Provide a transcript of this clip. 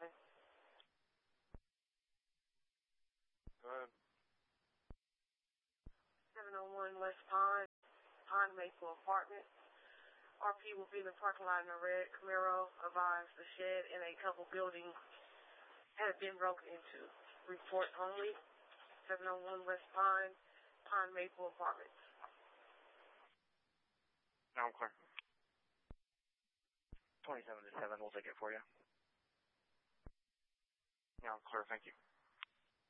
10. Go ahead. 701 West Pond Maple Apartments. RP will be in the parking lot in a red Camaro. Advise the shed and a couple buildings have been broken into. Report only. 701 West Pond Maple Apartments. Now I'm clear. 27 to 7, we'll take it for you. Yeah, I'm clear, thank you.